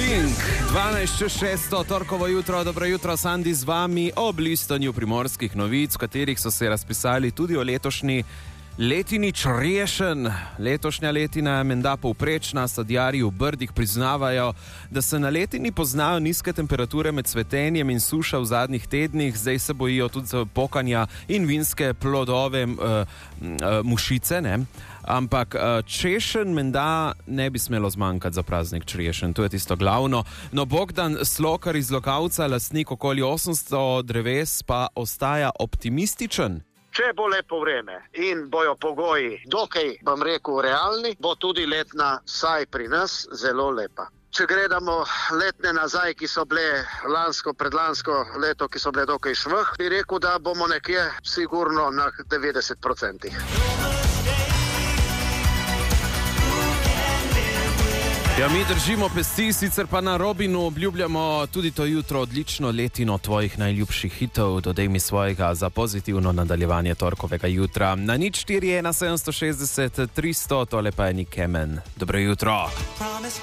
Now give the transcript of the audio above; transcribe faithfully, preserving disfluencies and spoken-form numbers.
Pink, dvanajst čez šesto, torkovo jutro, dobro jutro, Sandi z vami ob listanju primorskih novic, v katerih so se razpisali tudi o letošnji letini črešen. Letošnja letina je menda povprečna, sadjarji v Brdih priznavajo, da se na letini poznajo nizke temperature med cvetenjem in suša v zadnjih tednih, zdaj se bojijo tudi pokanja in vinske plodove uh, uh, mušice, ne? Ampak češen menda ne bi smelo zmanjkati za praznik črešen, to je tisto glavno. No, Bogdan Slokar iz Lokavca, lastnik okoli osemsto dreves, pa ostaja optimističen. Če bo lepo vreme in bojo pogoji dokaj, bom rekel, realni, bo tudi letna saj pri nas zelo lepa. Če gledamo letne nazaj, ki so bile lansko, predlansko leto, ki so bile dokaj švh, bi rekel, da bomo nekje sigurno na devetdeset procentih. Ja, mi držimo pesti, sicer pa na Robinu obljubljamo tudi to jutro odlično letino tvojih najljubših hitov. Dodej mi svojega za pozitivno nadaljevanje torkovega jutra. Na nič štiri ena sedem šestdeset tristo, tole pa je Nick Kemen. Dobro jutro.